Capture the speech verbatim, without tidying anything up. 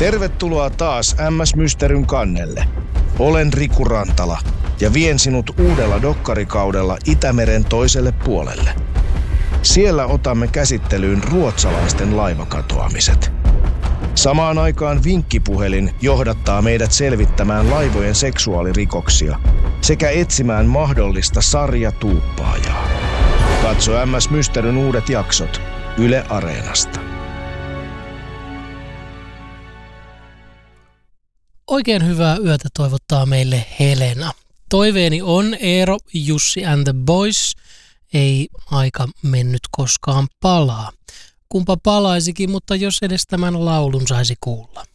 Tervetuloa taas M S Mysteryn kannelle. Olen Riku Rantala ja vien sinut uudella dokkarikaudella Itämeren toiselle puolelle. Siellä otamme käsittelyyn ruotsalaisten laivakatoamiset. Samaan aikaan vinkkipuhelin johdattaa meidät selvittämään laivojen seksuaalirikoksia sekä etsimään mahdollista sarjatuuppaajaa. Katso M S Mysteryn uudet jaksot Yle Areenasta. Oikein hyvää yötä toivottaa meille Helena. Toiveeni on Eero, Jussi and the Boys. Ei aika mennyt koskaan palaa. Kumpa palaisikin, mutta jos edes tämän laulun saisi kuulla.